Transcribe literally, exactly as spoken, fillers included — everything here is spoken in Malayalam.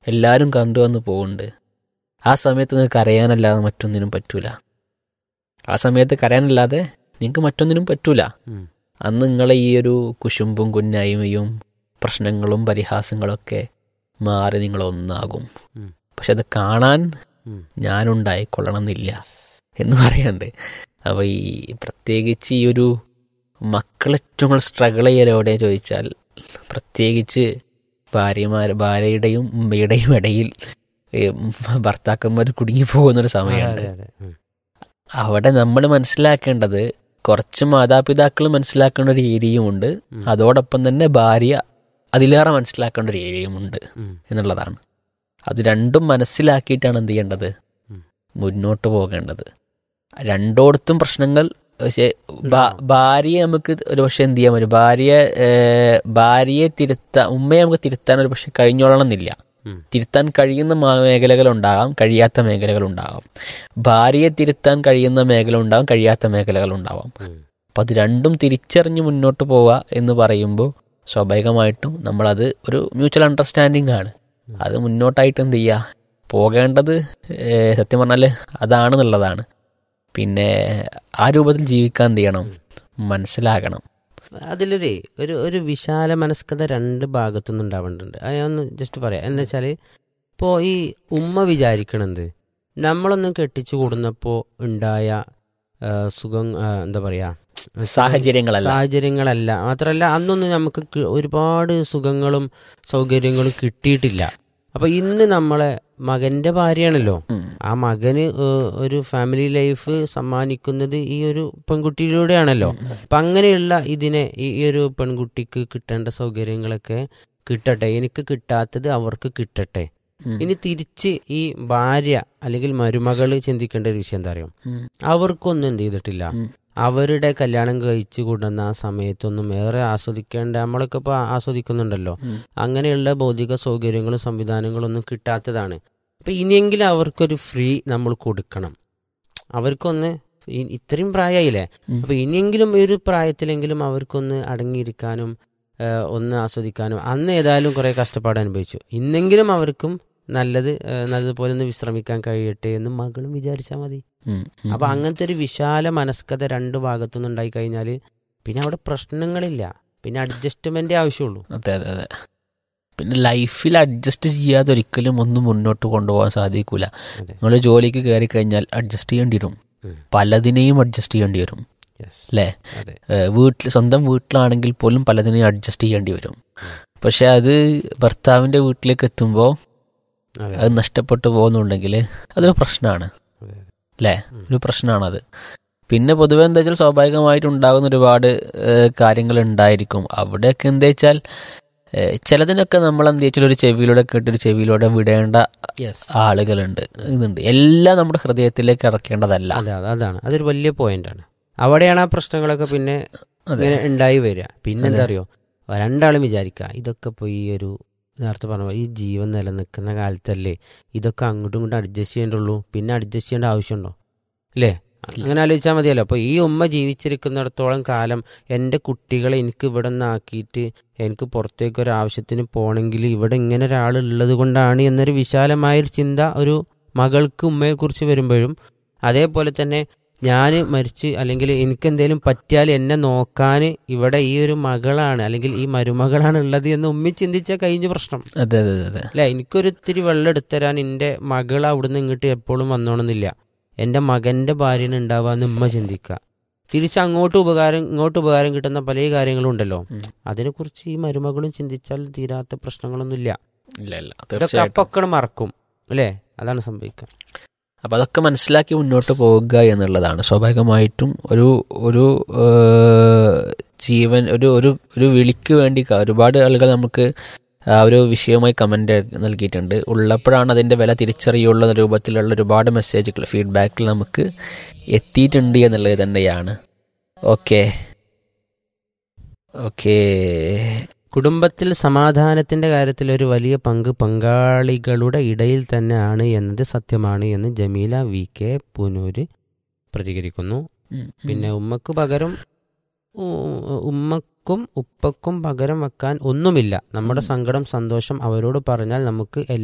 എല്ലാവരും കണ്ടു വന്ന് പോകുന്നുണ്ട്. ആ സമയത്ത് നിങ്ങൾക്ക് കരയാനല്ലാതെ മറ്റൊന്നിനും പറ്റൂല. ആ സമയത്ത് കരയാനല്ലാതെ നിങ്ങൾക്ക് മറ്റൊന്നിനും പറ്റൂല. അന്ന് നിങ്ങളെ ഈ ഒരു കുശുമ്പും കുന്നായ്മയും പ്രശ്നങ്ങളും പരിഹാസങ്ങളൊക്കെ മാറി നിങ്ങൾ ഒന്നാകും. പക്ഷെ അത് കാണാൻ ഞാനുണ്ടായിക്കൊള്ളണം എന്നില്ല എന്ന് പറയാണ്ട്. അപ്പോൾ ഈ പ്രത്യേകിച്ച് ഈ ഒരു മക്കളേറ്റവും കൂടുതൽ സ്ട്രഗിൾ ചെയ്യലോടെ ചോദിച്ചാൽ, പ്രത്യേകിച്ച് ഭാര്യമാർ ഭാര്യയുടെയും ഉമ്മയുടെയും ഇടയിൽ ഭർത്താക്കന്മാർ കുടുങ്ങി പോകുന്നൊരു സമയമുണ്ട്. അവിടെ നമ്മൾ മനസ്സിലാക്കേണ്ടത്, കുറച്ച് മാതാപിതാക്കൾ മനസ്സിലാക്കേണ്ട ഒരു ഏരിയയുമുണ്ട്, അതോടൊപ്പം തന്നെ ഭാര്യ അതിലേറെ മനസ്സിലാക്കേണ്ട ഒരു ഏരിയയുമുണ്ട് എന്നുള്ളതാണ്. അത് രണ്ടും മനസ്സിലാക്കിയിട്ടാണ് എന്ത് ചെയ്യേണ്ടത്, മുന്നോട്ട് പോകേണ്ടത്. രണ്ടോടത്തും പ്രശ്നങ്ങൾ. പക്ഷേ ഭാര്യയെ നമുക്ക് ഒരു പക്ഷെ എന്ത് ചെയ്യാൻ പറ്റും, ഭാര്യയെ ഭാര്യയെ തിരുത്താൻ, ഉമ്മയെ നമുക്ക് തിരുത്താൻ ഒരു പക്ഷെ കഴിഞ്ഞോളണം എന്നില്ല. തിരുത്താൻ കഴിയുന്ന മേഖലകളുണ്ടാകാം, കഴിയാത്ത മേഖലകളുണ്ടാകാം. ഭാര്യയെ തിരുത്താൻ കഴിയുന്ന മേഖല ഉണ്ടാകും, കഴിയാത്ത മേഖലകളുണ്ടാവാം. അപ്പം അത് രണ്ടും തിരിച്ചറിഞ്ഞ് മുന്നോട്ട് പോവുക എന്ന് പറയുമ്പോൾ സ്വാഭാവികമായിട്ടും നമ്മളത് ഒരു മ്യൂച്വൽ അണ്ടർസ്റ്റാൻഡിങ് ആണ്. അത് മുന്നോട്ടായിട്ട് എന്ത് ചെയ്യുക, പോകേണ്ടത് സത്യം പറഞ്ഞാൽ അതാണെന്നുള്ളതാണ്. പിന്നെ ആ രൂപത്തിൽ ജീവിക്കാൻ എന്ത് ചെയ്യണം, മനസ്സിലാകണം. അതിലൊരു ഒരു ഒരു വിശാല മനസ്കത രണ്ട് ഭാഗത്തുനിന്ന് ഉണ്ടാവേണ്ടതുണ്ട്. അത് ഞാൻ ഒന്ന് ജസ്റ്റ് പറയാം. എന്താ വെച്ചാൽ, ഇപ്പോൾ ഈ ഉമ്മ വിചാരിക്കണത് നമ്മളൊന്നും കെട്ടിച്ചു കൂടുന്നപ്പോൾ ഉണ്ടായ സുഖം, എന്താ പറയുക, സാഹചര്യങ്ങളല്ല സാഹചര്യങ്ങളല്ല മാത്രമല്ല അന്നൊന്നും നമുക്ക് ഒരുപാട് സുഖങ്ങളും സൗകര്യങ്ങളും കിട്ടിയിട്ടില്ല. അപ്പോൾ ഇന്ന് നമ്മളെ മകൻ്റെ ഭാര്യയാണല്ലോ, ആ മകന് ഒരു ഫാമിലി ലൈഫ് സമ്മാനിക്കുന്നത് ഈ ഒരു പെൺകുട്ടിയിലൂടെയാണല്ലോ. അപ്പം അങ്ങനെയുള്ള ഇതിനെ ഈ ഒരു പെൺകുട്ടിക്ക് കിട്ടേണ്ട സൗകര്യങ്ങളൊക്കെ കിട്ടട്ടെ, എനിക്ക് കിട്ടാത്തത് അവർക്ക് കിട്ടട്ടെ. ഇനി തിരിച്ച് ഈ ഭാര്യ അല്ലെങ്കിൽ മരുമകൾ ചിന്തിക്കേണ്ട ഒരു വിഷയം എന്താ അറിയാം, അവർക്കൊന്നും എന്ത് ചെയ്തിട്ടില്ല, അവരുടെ കല്യാണം കഴിച്ചു കൂടുന്ന ആ സമയത്തൊന്നും ഏറെ ആസ്വദിക്കേണ്ട, നമ്മളൊക്കെ ഇപ്പോൾ ആസ്വദിക്കുന്നുണ്ടല്ലോ, അങ്ങനെയുള്ള ഭൗതിക സൗകര്യങ്ങളും സംവിധാനങ്ങളും ഒന്നും കിട്ടാത്തതാണ്. അപ്പം ഇനിയെങ്കിലും അവർക്കൊരു ഫ്രീ നമ്മൾ കൊടുക്കണം. അവർക്കൊന്ന് ഇത്രയും പ്രായമായില്ലേ, അപ്പം ഇനിയെങ്കിലും ഒരു പ്രായത്തിലെങ്കിലും അവർക്കൊന്ന് അടങ്ങിയിരിക്കാനും ഒന്ന് ആസ്വദിക്കാനും. അന്ന് ഏതായാലും കുറേ കഷ്ടപ്പാട് അനുഭവിച്ചു, ഇന്നെങ്കിലും അവർക്കും നല്ലത് നല്ലതുപോലെ ഒന്ന് വിശ്രമിക്കാൻ കഴിയട്ടെ എന്ന് മകളും വിചാരിച്ചാൽ മതി. അപ്പം അങ്ങനത്തെ ഒരു വിശാല മനസ്കത രണ്ട് ഭാഗത്തുനിന്ന് ഉണ്ടായി കഴിഞ്ഞാൽ പിന്നെ അവിടെ പ്രശ്നങ്ങളില്ല, പിന്നെ അഡ്ജസ്റ്റ്മെൻ്റ് ആവശ്യമുള്ളൂ. അതെ അതെ അതെ പിന്നെ ലൈഫിൽ അഡ്ജസ്റ്റ് ചെയ്യാതെ ഒരിക്കലും ഒന്നും മുന്നോട്ട് കൊണ്ടുപോകാൻ സാധിക്കില്ല. നമ്മൾ ജോലിക്ക് കയറി കഴിഞ്ഞാൽ അഡ്ജസ്റ്റ് ചെയ്യേണ്ടി വരും, പലതിനെയും അഡ്ജസ്റ്റ് ചെയ്യേണ്ടി വരും അല്ലേ. വീട്ടിൽ സ്വന്തം വീട്ടിലാണെങ്കിൽ പോലും പലതിനെയും അഡ്ജസ്റ്റ് ചെയ്യേണ്ടി വരും. പക്ഷെ അത് ഭർത്താവിൻ്റെ വീട്ടിലേക്ക് എത്തുമ്പോൾ അത് നഷ്ടപ്പെട്ടു പോകുന്നുണ്ടെങ്കിൽ അതൊരു പ്രശ്നമാണ് അല്ലേ, ഒരു പ്രശ്നമാണത്. പിന്നെ പൊതുവെ എന്താ വെച്ചാൽ സ്വാഭാവികമായിട്ട് ഉണ്ടാകുന്ന ഒരുപാട് കാര്യങ്ങൾ ഉണ്ടായിരിക്കും. അവിടെയൊക്കെ എന്താ വെച്ചാൽ ചിലതിനൊക്കെ നമ്മൾ എന്താ വെച്ചാൽ ഒരു ചെവിയിലൂടെ കേട്ടൊരു ചെവിയിലൂടെ വിടേണ്ട ആളുകളുണ്ട്, ഇതുണ്ട്. എല്ലാം നമ്മുടെ ഹൃദയത്തിലേക്ക് ഇറക്കേണ്ടതല്ല. അതാണ്, അതൊരു വലിയ പോയിന്റാണ്. അവിടെയാണ് ആ പ്രശ്നങ്ങളൊക്കെ പിന്നെ ഇങ്ങനെ ഉണ്ടായി വരിക. പിന്നെ എന്താ അറിയോ, രണ്ടാളും വിചാരിക്കുക ഇതൊക്കെ ഇപ്പോൾ ഈ ഒരു നേരത്തെ പറഞ്ഞ ഈ ജീവൻ നിലനിൽക്കുന്ന കാലത്തല്ലേ ഇതൊക്കെ അങ്ങോട്ടും ഇങ്ങോട്ടും അഡ്ജസ്റ്റ് ചെയ്യേണ്ടുള്ളൂ, പിന്നെ അഡ്ജസ്റ്റ് ചെയ്യേണ്ട ആവശ്യമുണ്ടോ അല്ലേ? അങ്ങനെ ആലോചിച്ചാൽ മതിയല്ലോ. അപ്പോൾ ഈ ഉമ്മ ജീവിച്ചിരിക്കുന്നിടത്തോളം കാലം എൻ്റെ കുട്ടികളെ എനിക്ക് ഇവിടെ നിന്നാക്കിയിട്ട് എനിക്ക് പുറത്തേക്ക് ഒരു ആവശ്യത്തിന് പോകണമെങ്കിൽ ഇവിടെ ഇങ്ങനെ ഒരാളുള്ളത് കൊണ്ടാണ് എന്നൊരു വിശാലമായൊരു ചിന്ത ഒരു മകൾക്ക് ഉമ്മയെക്കുറിച്ച് വരുമ്പോഴും, അതേപോലെ തന്നെ ഞാൻ മരിച്ച് അല്ലെങ്കിൽ എനിക്കെന്തെങ്കിലും പറ്റിയാൽ എന്നെ നോക്കാൻ ഇവിടെ ഈ ഒരു മകളാണ് അല്ലെങ്കിൽ ഈ മരുമകളാണ് ഉള്ളത് എന്ന് ഉമ്മി ചിന്തിച്ചാൽ കഴിഞ്ഞ പ്രശ്നം. അതെ അതെ അതെ അല്ലേ? എനിക്കൊരു ഇത്തിരി വെള്ളം എടുത്തരാൻ എൻ്റെ മകൾ അവിടുന്ന് ഇങ്ങോട്ട് എപ്പോഴും വന്നോണമെന്നില്ല, എൻ്റെ മകൻ്റെ ഭാര്യന് ഉണ്ടാവാന്ന് ഉമ്മ ചിന്തിക്കുക. തിരിച്ച് അങ്ങോട്ട് ഉപകാരം ഇങ്ങോട്ട് ഉപകാരം കിട്ടുന്ന പല കാര്യങ്ങളും ഉണ്ടല്ലോ, അതിനെക്കുറിച്ച് ഈ മരുമകളും ചിന്തിച്ചാൽ തീരാത്ത പ്രശ്നങ്ങളൊന്നുമില്ല. ഇതൊക്കെ അപ്പൊക്കെ മറക്കും അല്ലേ, അതാണ് സംഭവിക്കുക. അപ്പം അതൊക്കെ മനസ്സിലാക്കി മുന്നോട്ട് പോകുക എന്നുള്ളതാണ് സ്വാഭാവികമായിട്ടും. ഒരു ഒരു ജീവൻ ഒരു ഒരു ഒരു വിളിക്ക് വേണ്ടി ഒരുപാട് ആളുകൾ നമുക്ക് ആ ഒരു വിഷയവുമായി കമൻ്റ് നൽകിയിട്ടുണ്ട്. ഉള്ളപ്പോഴാണ് അതിൻ്റെ വില തിരിച്ചറിയുള്ള രൂപത്തിലുള്ള ഒരുപാട് മെസ്സേജുകൾ ഫീഡ്ബാക്കിൽ നമുക്ക് എത്തിയിട്ടുണ്ട് എന്നുള്ളത് തന്നെയാണ്. ഓക്കെ ഓക്കെ കുടുംബത്തിൽ സമാധാനത്തിൻ്റെ കാര്യത്തിൽ ഒരു വലിയ പങ്ക് പങ്കാളികളുടെ ഇടയിൽ തന്നെയാണ് എന്നത് സത്യമാണ് എന്ന് ജമീല വി കെ പൂനൂര് പ്രതികരിക്കുന്നു. പിന്നെ ഉമ്മക്ക് പകരം ഉമ്മക്കും ഉപ്പക്കും പകരം വെക്കാൻ ഒന്നുമില്ല. നമ്മുടെ സങ്കടം സന്തോഷം അവരോട് പറഞ്ഞാൽ നമുക്ക്